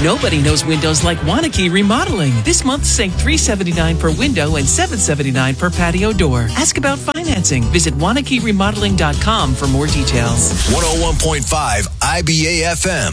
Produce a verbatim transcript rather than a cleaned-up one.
Nobody knows windows like Wanakee Remodeling. This month, save three hundred seventy-nine dollars per window and seven hundred seventy-nine dollars per patio door. Ask about financing. Visit Wanakee Remodeling dot com for more details. one oh one point five I B A F M.